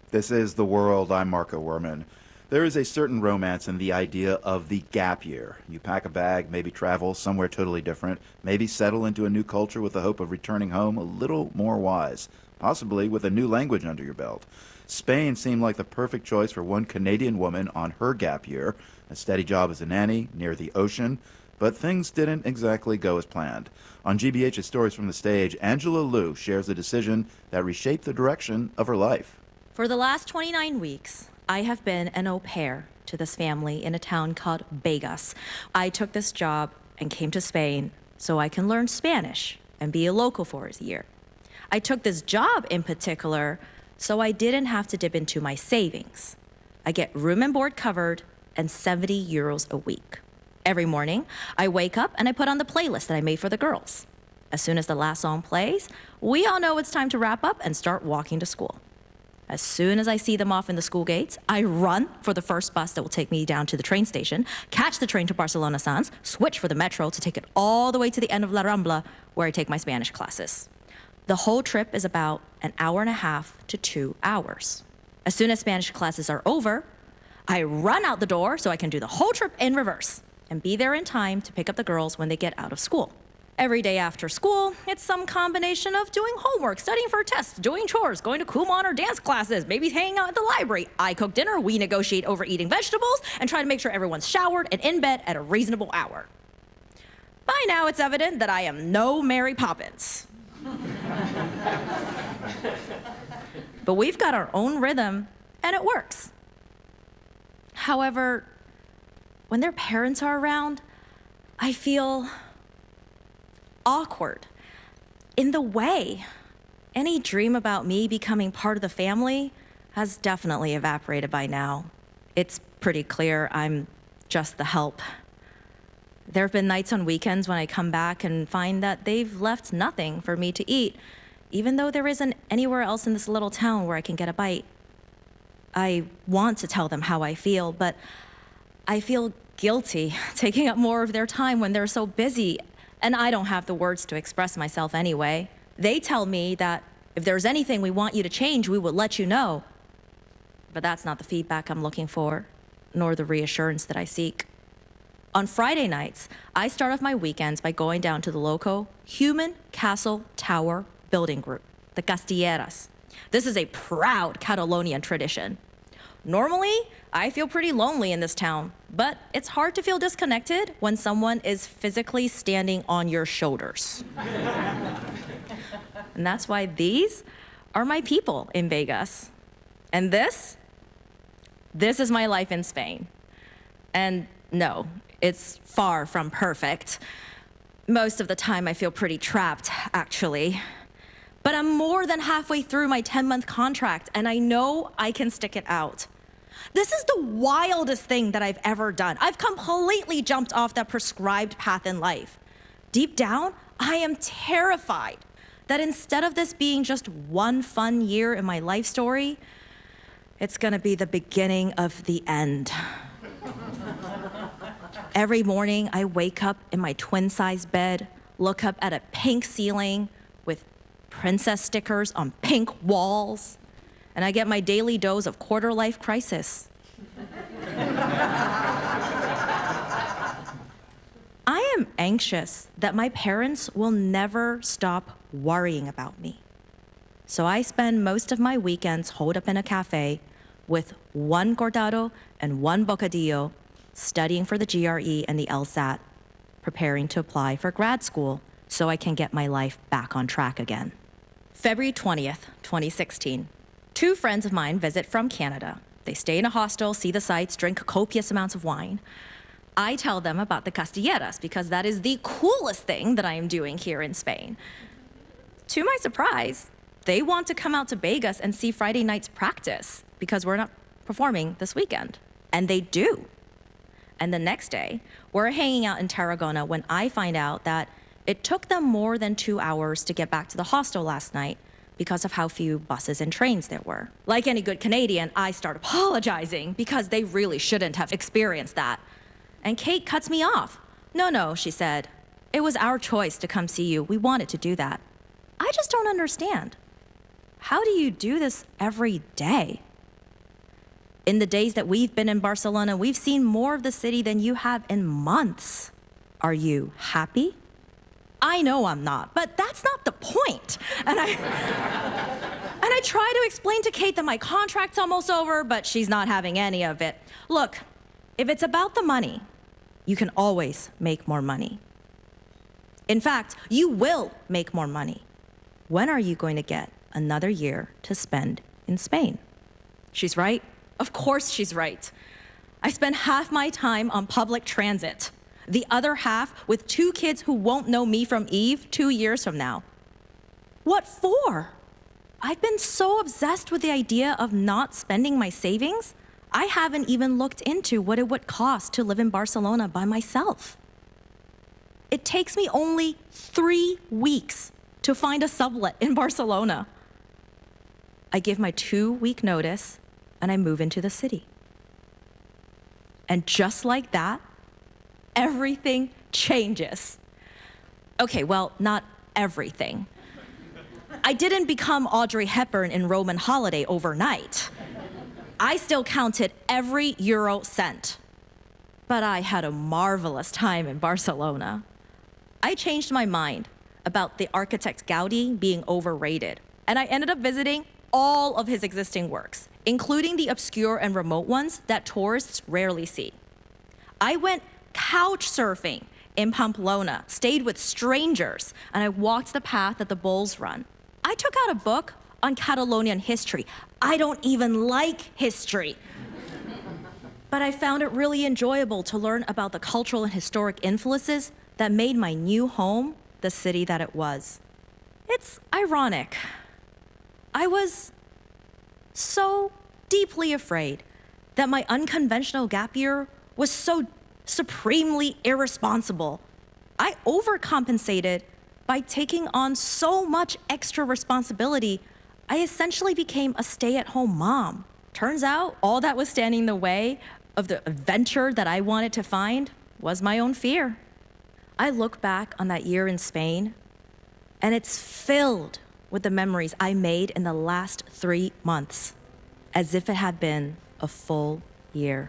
This is The World. I'm Marco Werman. There is a certain romance in the idea of the gap year. You pack a bag, maybe travel somewhere totally different, maybe settle into a new culture with the hope of returning home a little more wise, possibly with a new language under your belt. Spain seemed like the perfect choice for one Canadian woman on her gap year, a steady job as a nanny near the ocean, but things didn't exactly go as planned. On GBH's Stories from the Stage, Angela Liu shares a decision that reshaped the direction of her life. For the last 29 weeks, I have been an au pair to this family in a town called Vegas. I took this job and came to Spain so I can learn Spanish and be a local for a year. I took this job in particular so I didn't have to dip into my savings. I get room and board covered and 70 euros a week. Every morning, I wake up and I put on the playlist that I made for the girls. As soon as the last song plays, we all know it's time to wrap up and start walking to school. As soon as I see them off in the school gates, I run for the first bus that will take me down to the train station, catch the train to Barcelona Sans, switch for the metro to take it all the way to the end of La Rambla, where I take my Spanish classes. The whole trip is about an hour and a half to 2 hours. As soon as Spanish classes are over, I run out the door so I can do the whole trip in reverse and be there in time to pick up the girls when they get out of school. Every day after school, it's some combination of doing homework, studying for tests, doing chores, going to Kumon or dance classes, maybe hanging out at the library. I cook dinner, we negotiate over eating vegetables, and try to make sure everyone's showered and in bed at a reasonable hour. By now, it's evident that I am no Mary Poppins. But we've got our own rhythm, and it works. However, when their parents are around, I feel awkward. In the way, any dream about me becoming part of the family has definitely evaporated by now. It's pretty clear I'm just the help. There have been nights on weekends when I come back and find that they've left nothing for me to eat, even though there isn't anywhere else in this little town where I can get a bite. I want to tell them how I feel, but I feel guilty taking up more of their time when they're so busy, and I don't have the words to express myself anyway. They tell me that if there's anything we want you to change, we will let you know. But that's not the feedback I'm looking for, nor the reassurance that I seek. On Friday nights, I start off my weekends by going down to the local Human Castle Tower building group, the Castilleras. This is a proud Catalonian tradition. Normally, I feel pretty lonely in this town, but it's hard to feel disconnected when someone is physically standing on your shoulders. And that's why these are my people in Vegas. And this is my life in Spain. And no, it's far from perfect. Most of the time I feel pretty trapped, actually. But I'm more than halfway through my 10-month contract, and I know I can stick it out. This is the wildest thing that I've ever done. I've completely jumped off that prescribed path in life. Deep down, I am terrified that instead of this being just one fun year in my life story, it's gonna be the beginning of the end. Every morning, I wake up in my twin-size bed, look up at a pink ceiling with princess stickers on pink walls, and I get my daily dose of quarter-life crisis. I am anxious that my parents will never stop worrying about me. So I spend most of my weekends holed up in a cafe with one cortado and one bocadillo, studying for the GRE and the LSAT, preparing to apply for grad school so I can get my life back on track again. February 20th, 2016. Two friends of mine visit from Canada. They stay in a hostel, see the sights, drink copious amounts of wine. I tell them about the Castilleras because that is the coolest thing that I am doing here in Spain. To my surprise, they want to come out to Vegas and see Friday night's practice because we're not performing this weekend. And they do. And the next day, we're hanging out in Tarragona when I find out that it took them more than 2 hours to get back to the hostel last night because of how few buses and trains there were. Like any good Canadian, I start apologizing because they really shouldn't have experienced that. And Kate cuts me off. No, she said. It was our choice to come see you. We wanted to do that. I just don't understand. How do you do this every day? In the days that we've been in Barcelona, we've seen more of the city than you have in months. Are you happy? I know I'm not, but that's not the point. And I try to explain to Kate that my contract's almost over, but she's not having any of it. Look, if it's about the money, you can always make more money. In fact, you will make more money. When are you going to get another year to spend in Spain? She's right. Of course she's right. I spend half my time on public transit, the other half with 2 kids who won't know me from Eve 2 years from now. What for? I've been so obsessed with the idea of not spending my savings, I haven't even looked into what it would cost to live in Barcelona by myself. It takes me only 3 weeks to find a sublet in Barcelona. I give my 2-week notice and I move into the city. And just like that, everything changes. Okay, well, not everything. I didn't become Audrey Hepburn in Roman Holiday overnight. I still counted every euro cent. But I had a marvelous time in Barcelona. I changed my mind about the architect Gaudi being overrated, and I ended up visiting all of his existing works, including the obscure and remote ones that tourists rarely see. I went couch surfing in Pamplona, stayed with strangers, and I walked the path that the bulls run. I took out a book on Catalonian history. I don't even like history. But I found it really enjoyable to learn about the cultural and historic influences that made my new home the city that it was. It's ironic. I was so deeply afraid that my unconventional gap year was so supremely irresponsible. I overcompensated by taking on so much extra responsibility. I essentially became a stay-at-home mom. Turns out all that was standing in the way of the adventure that I wanted to find was my own fear. I look back on that year in Spain, and it's filled with the memories I made in the last 3 months, as if it had been a full year.